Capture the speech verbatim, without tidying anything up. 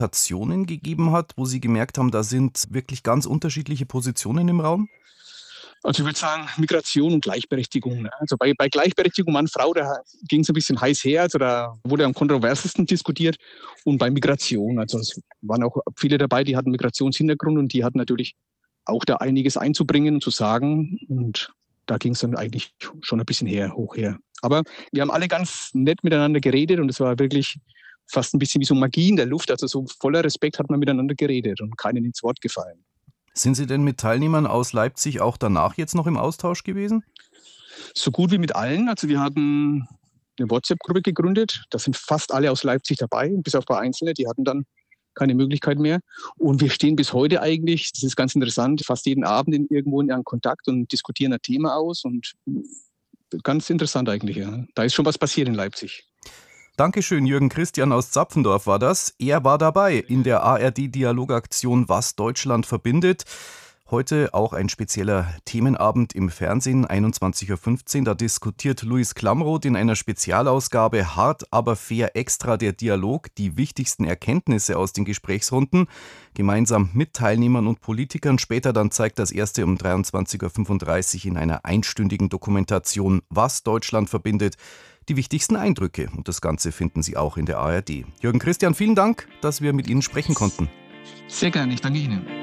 Konfrontationen gegeben hat, wo Sie gemerkt haben, da sind wirklich ganz unterschiedliche Positionen im Raum? Also ich würde sagen, Migration und Gleichberechtigung. Ne? Also bei, bei Gleichberechtigung Mann-Frau, da ging es ein bisschen heiß her, also da wurde am kontroversesten diskutiert. Und bei Migration, also es waren auch viele dabei, die hatten Migrationshintergrund und die hatten natürlich auch da einiges einzubringen und zu sagen. Und da ging es dann eigentlich schon ein bisschen her, hoch her. Aber wir haben alle ganz nett miteinander geredet und es war wirklich fast ein bisschen wie so Magie in der Luft. Also so voller Respekt hat man miteinander geredet und keinen ins Wort gefallen. Sind Sie denn mit Teilnehmern aus Leipzig auch danach jetzt noch im Austausch gewesen? So gut wie mit allen. Also wir haben eine WhatsApp-Gruppe gegründet. Da sind fast alle aus Leipzig dabei, bis auf ein paar Einzelne. Die hatten dann keine Möglichkeit mehr. Und wir stehen bis heute eigentlich, das ist ganz interessant, fast jeden Abend in, irgendwo in einem Kontakt und diskutieren ein Thema aus. Und ganz interessant eigentlich, ja. Da ist schon was passiert in Leipzig. Dankeschön, Jürgen Christian aus Zapfendorf war das. Er war dabei in der A R D-Dialogaktion Was Deutschland verbindet. Heute auch ein spezieller Themenabend im Fernsehen, einundzwanzig Uhr fünfzehn. Da diskutiert Luis Klamroth in einer Spezialausgabe Hart, aber fair extra der Dialog, die wichtigsten Erkenntnisse aus den Gesprächsrunden, gemeinsam mit Teilnehmern und Politikern. Später dann zeigt das erste um dreiundzwanzig Uhr fünfunddreißig in einer einstündigen Dokumentation Was Deutschland verbindet, die wichtigsten Eindrücke. Und das Ganze finden Sie auch in der A R D. Jürgen Christian, vielen Dank, dass wir mit Ihnen sprechen konnten. Sehr gerne, ich danke Ihnen.